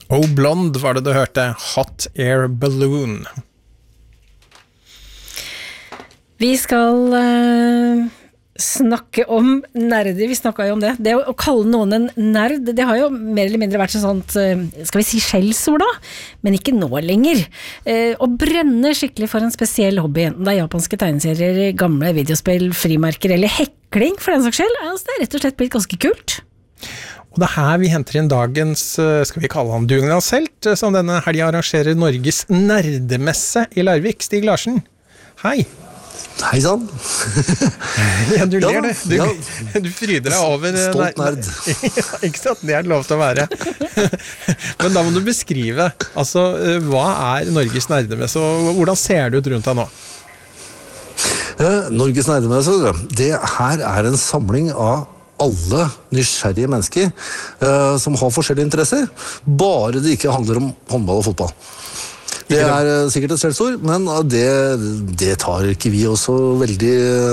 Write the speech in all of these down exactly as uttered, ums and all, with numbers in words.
Oh Blonde var det du hørte, Hot Air Balloon. Vi skal uh, snakke om nerder, vi snakket jo om det. Det å, å kalle noen en nerd, det har jo mer eller mindre vært sånn sånt, uh, skal vi si skjellsord da? Men ikke nå lenger. Uh, å brenne skikkelig for en spesiell hobby, enten det er japanske tegneserier, gamle videospill, frimerker eller hekling for den saks skyld, altså, det er rett og slett blitt ganske kult. Og det er her vi henter inn dagens, skal vi kalle han Dugnadshelt, som denne helgen arrangerer Norges nerdemesse i Larvik. Stig Larsen, hei. Hei sann. Ja, du ler det. Du, ja. du fryder deg over... Stolt nerd. Ja, ikke sant, det er lov til å være. Men da må du beskrive, altså, hva er Norges nerdemesse, og hvordan ser det ut rundt deg nå? Eh, Norges nerdemesse, det her er en samling av alle nysgjerrige mennesker eh, som har forskjellige interesser, bare det ikke handler om håndball og fotball. Det er uh, sikkert et skjellsord, men uh, det, det tar ikke vi også veldig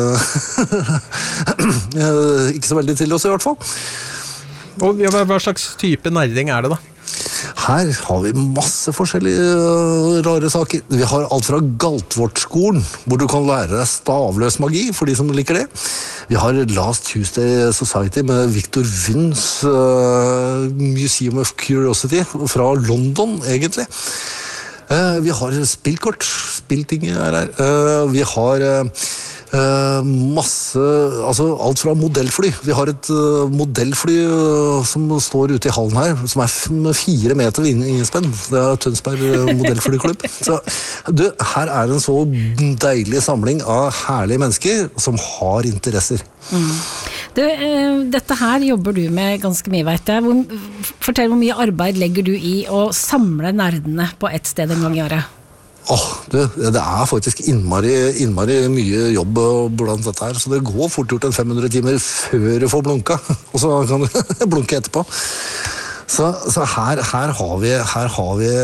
uh, ikke så veldig til oss i hvert fall. Og hva slags type nerding er det da? Her har vi masse forskjellige uh, rare saker. Vi har alt fra Galtvortskolen, hvor du kan lære deg stavløs magi, for de som liker det. Vi har Last Tuesday Society med Victor Vyns uh, Museum of Curiosity fra London, egentlig. Uh, vi har spillkort, spillting er her. Uh, vi har uh, uh, masse, altså alt fra modellfly. Vi har et uh, modellfly uh, som står ute i hallen her, som er f- fire meter innespenn. Det er Tønsberg modellflyklubb. Så du, her er en så deilig samling av herlige mennesker som har interesser. Mm. Du, eh, dette her jobber du med ganske mye, vet jeg. Hvor, fortell hvor mye arbeid legger du i å samle nerdene på ett sted en gang i året? Åh, oh, det, det er faktisk innmari, innmari mye jobb blant dette her, så det går fort gjort en fem hundre timer før du får blunka, og så kan du blunke etterpå. Så, så her, her har vi, her har vi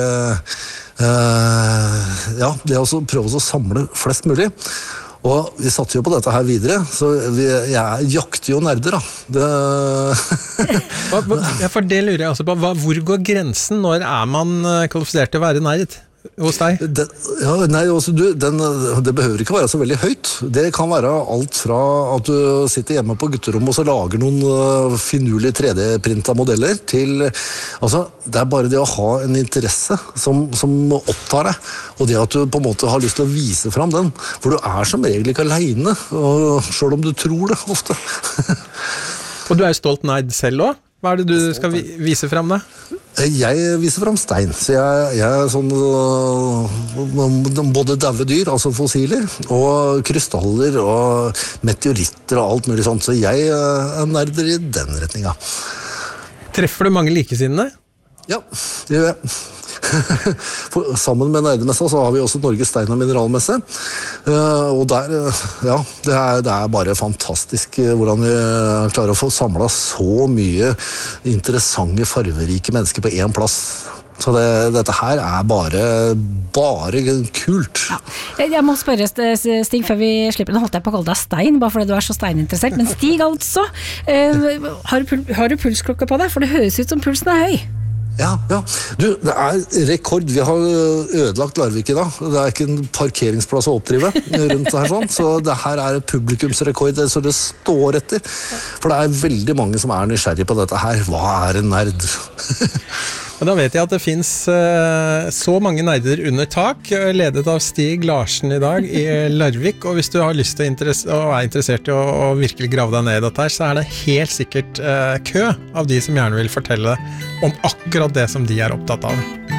uh, ja, det er også prøve å samle flest mulig. Og vi satte jo på dette her videre, så vi, jeg jakter jo nerder da. Det... hva, hva, ja, for det lurer jeg også på. Hva, hvor går grensen? Når er man kvalifisert til å være nerd hos deg? Den, ja, nei, også du, den, det behøver ikke være så veldig høyt. Det kan være alt fra at du sitter hjemme på gutterommet og så lager noen uh, finurlige tre D-printa modeller, til, altså, det er bare det å ha en interesse som, som opptar deg, og det at du på en måte har lyst til å vise frem den, for du er som regel ikke alene, og selv om du tror det ofte. Og du er stolt nerd selv også? Hva er det du skal vi, vise frem da? Jeg viser frem stein, så jeg, jeg er sånn uh, både døve dyr, altså fossiler, og krystaller og meteoritter og alt mulig sånt, så jeg uh, er nerder i den retningen. Treffer du mange likesinnede? Ja, det gjør jeg. For, sammen med nerdemessa så har vi også Norges stein- og mineralmesse, uh, og der, uh, ja, det er, det er bare fantastisk uh, hvordan vi klarer å få samlet så mye interessante, farverike mennesker på en plass. Så det, dette her er bare, bare kult. Ja. Jeg må spørre, Stig, før vi slipper, nå holdt jeg på å kalle deg Stein, bare fordi du er så steininteressert, men Stig altså, uh, har, du, har du pulsklokke på deg? For det høres ut som pulsen er høy. Ja, ja. Du, det er rekord. Vi har ødelagt Larvik i dag. Det er ikke en parkeringsplass å oppdrive rundt her sånn, så det her er publikumsrekord, så det står etter. For det er veldig mange som er nysgjerrige på dette her. Hva er en nerd? Men da vet jeg at det finnes uh, så mange nerder under tak, ledet av Stig Larsen i dag i Larvik, og hvis du har lyst til å interesse, og er interessert i å, å virkelig grave deg ned i dette her, så er det helt sikkert uh, kø av de som gjerne vil fortelle om akkurat det som de er opptatt av.